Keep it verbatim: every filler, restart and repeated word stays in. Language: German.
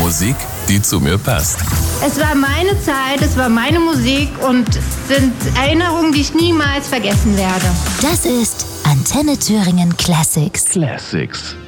Musik, die zu mir passt. Es war meine Zeit, es war meine Musik und sind Erinnerungen, die ich niemals vergessen werde. Das ist Antenne Thüringen Classics. Classics.